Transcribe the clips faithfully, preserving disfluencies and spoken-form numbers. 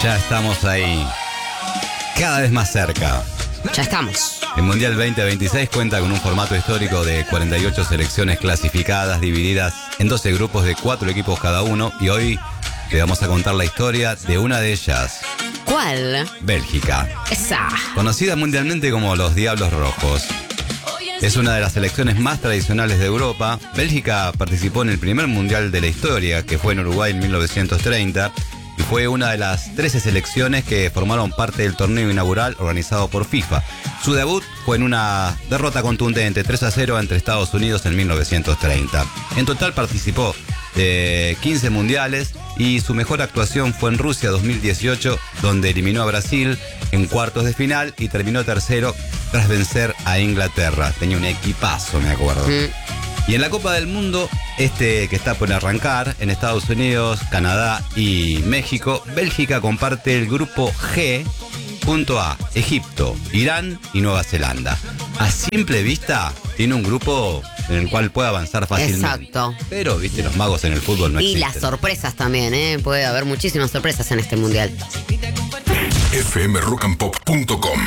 Ya estamos ahí, cada vez más cerca. Ya estamos. El Mundial veinte veintiséis cuenta con un formato histórico de cuarenta y ocho selecciones clasificadas, divididas en doce grupos de cuatro equipos cada uno. Y hoy te vamos a contar la historia de una de ellas. ¿Cuál? Bélgica. Esa. Conocida mundialmente como los Diablos Rojos. Es una de las selecciones más tradicionales de Europa. Bélgica participó en el primer mundial de la historia, que fue en Uruguay en mil novecientos treinta. Y fue una de las trece selecciones que formaron parte del torneo inaugural organizado por FIFA. Su debut fue en una derrota contundente tres a cero ante Estados Unidos en mil novecientos treinta. En total participó de quince mundiales y su mejor actuación fue en Rusia dos mil dieciocho, donde eliminó a Brasil en cuartos de final y terminó tercero tras vencer a Inglaterra. Tenía un equipazo, me acuerdo. Mm. Y en la Copa del Mundo, este que está por arrancar, en Estados Unidos, Canadá y México, Bélgica comparte el grupo G junto a Egipto, Irán y Nueva Zelanda. A simple vista, tiene un grupo en el cual puede avanzar fácilmente. Exacto. Pero, viste, los magos en el fútbol no y existen. Y las sorpresas también, ¿eh? Puede haber muchísimas sorpresas en este mundial. F M rock and pop punto com.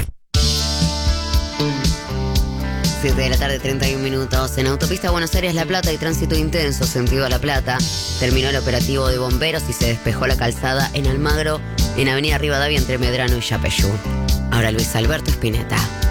siete de la tarde, treinta y un minutos. En autopista Buenos Aires-La Plata hay tránsito intenso, sentido a La Plata. Terminó el operativo de bomberos y se despejó la calzada en Almagro, en Avenida Rivadavia entre Medrano y Yapeyú. Ahora Luis Alberto Spinetta.